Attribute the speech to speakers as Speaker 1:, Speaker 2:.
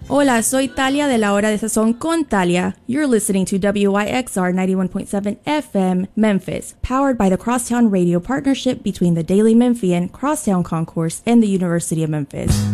Speaker 1: Hola, soy Talia de La Hora de Sazón con Talia. You're listening to WYXR 91.7 FM, Memphis, powered by the Crosstown Radio partnership between the Daily Memphian, Crosstown Concourse, and the University of Memphis.